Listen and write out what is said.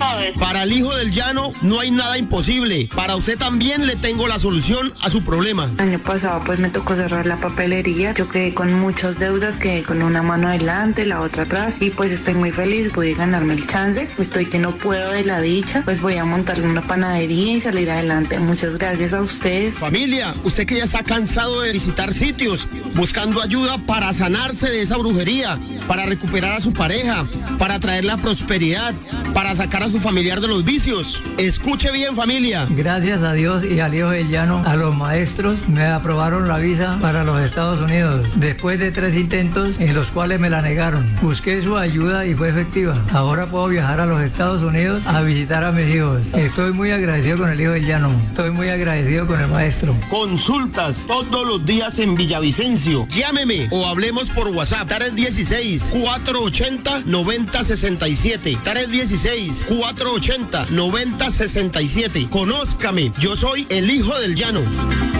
sabes. Para el hijo del llano no hay nada imposible. Para usted también le tengo la solución a su problema. El año pasado pues me tocó cerrar la papelería. Yo quedé con muchas deudas, quedé con una mano adelante, la otra atrás y pues estoy muy feliz, pude ganarme el chance. Estoy que no puedo de la dicha, pues voy a montarle una panadería y salir adelante. Muchas gracias a ustedes. Familia, usted que ya está cansado de visitar sitios, buscando ayuda para sanarse de esa brujería, para recuperar a su pareja, para traer la prosperidad, para sacar a su familiar de los vicios. Escuche bien, familia. Gracias a Dios y al Hijo del Llano, a los maestros, me aprobaron la visa para los Estados Unidos. Después de 3 intentos en los cuales me la negaron, busqué su ayuda y fue efectiva. Ahora puedo viajar a los Estados Unidos a visitar a mis hijos. Estoy muy agradecido con el Hijo del Llano. Estoy muy agradecido con el maestro. Consultas todos los días en Villavicencio. Llámeme o hablemos por WhatsApp. 316-480-9067. 316-480-9067. Conózcame. Yo soy el Hijo del Llano.